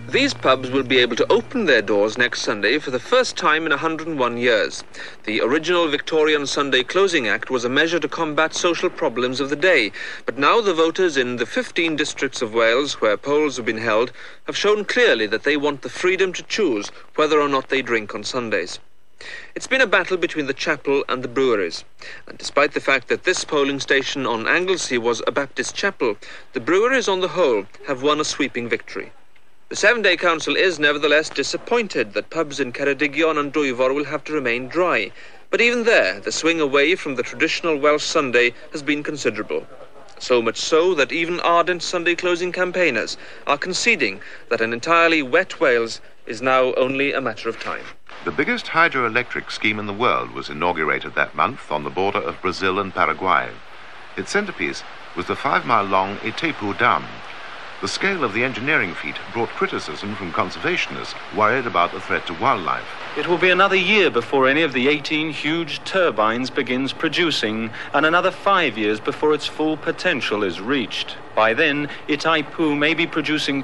These pubs will be able to open their doors next Sunday for the first time in 101 years. The original Victorian Sunday Closing Act was a measure to combat social problems of the day, but now the voters in the 15 districts of Wales where polls have been held have shown clearly that they want the freedom to choose whether or not they drink on Sundays. It's been a battle between the chapel and the breweries, and despite the fact that this polling station on Anglesey was a Baptist chapel, the breweries on the whole have won a sweeping victory. The Seven-Day Council is nevertheless disappointed that pubs in Ceredigion and Dwyfor will have to remain dry, but even there the swing away from the traditional Welsh Sunday has been considerable. So much so that even ardent Sunday closing campaigners are conceding that an entirely wet Wales is now only a matter of time. The biggest hydroelectric scheme in the world was inaugurated that month on the border of Brazil and Paraguay. Its centrepiece was the 5-mile-long Itaipu Dam. The scale of the engineering feat brought criticism from conservationists worried about the threat to wildlife. It will be another year before any of the 18 huge turbines begins producing, and another 5 years before its full potential is reached. By then, Itaipu may be producing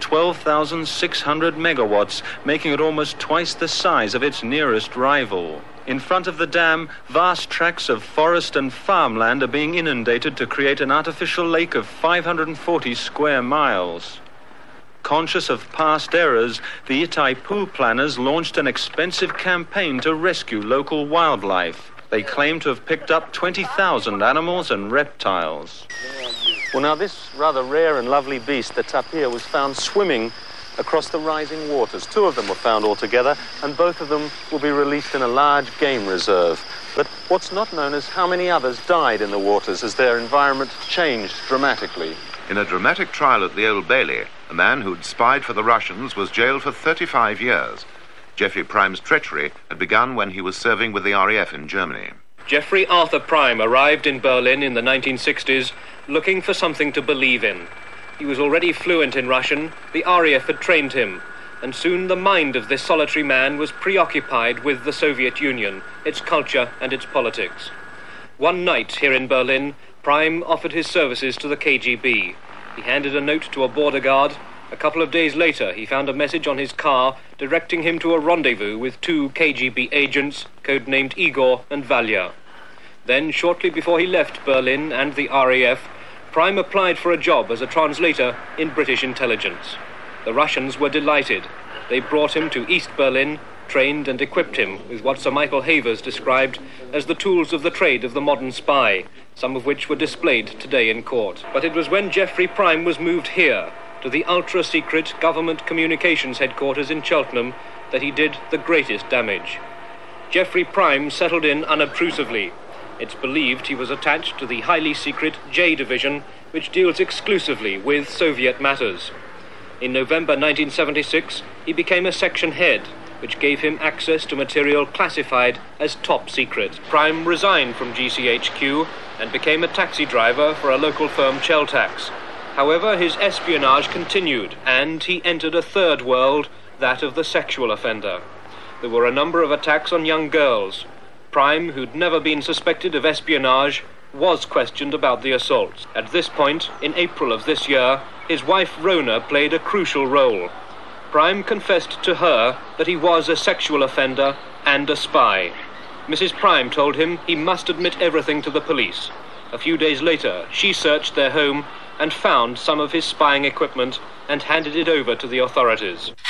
12,600 megawatts, making it almost twice the size of its nearest rival. In front of the dam, vast tracts of forest and farmland are being inundated to create an artificial lake of 540 square miles. Conscious of past errors, the Itaipu planners launched an expensive campaign to rescue local wildlife. They claim to have picked up 20,000 animals and reptiles. Well, now this rather rare and lovely beast, the tapir, was found swimming across the rising waters. 2 of them were found altogether, and both of them will be released in a large game reserve. But what's not known is how many others died in the waters as their environment changed dramatically. In a dramatic trial at the Old Bailey, a man who'd spied for the Russians was jailed for 35 years. Geoffrey Prime's treachery had begun when he was serving with the RAF in Germany. Geoffrey Arthur Prime arrived in Berlin in the 1960s looking for something to believe in. He was already fluent in Russian, the RAF had trained him, and soon the mind of this solitary man was preoccupied with the Soviet Union, its culture and its politics. One night here in Berlin, Prime offered his services to the KGB. He handed a note to a border guard. A couple of days later, he found a message on his car directing him to a rendezvous with 2 KGB agents, codenamed Igor and Valya. Then, shortly before he left Berlin and the RAF, Prime applied for a job as a translator in British intelligence. The Russians were delighted. They brought him to East Berlin, trained and equipped him with what Sir Michael Havers described as the tools of the trade of the modern spy, some of which were displayed today in court. But it was when Geoffrey Prime was moved here, to the ultra-secret government communications headquarters in Cheltenham, that he did the greatest damage. Geoffrey Prime settled in unobtrusively. It's believed he was attached to the highly secret J Division, which deals exclusively with Soviet matters. In November 1976, he became a section head, which gave him access to material classified as top secret. Prime resigned from GCHQ and became a taxi driver for a local firm, Cheltax. However, his espionage continued, and he entered a third world, that of the sexual offender. There were a number of attacks on young girls. Prime, who'd never been suspected of espionage, was questioned about the assaults. At this point, in April of this year, his wife Rona played a crucial role. Prime confessed to her that he was a sexual offender and a spy. Mrs. Prime told him he must admit everything to the police. A few days later, she searched their home and found some of his spying equipment and handed it over to the authorities.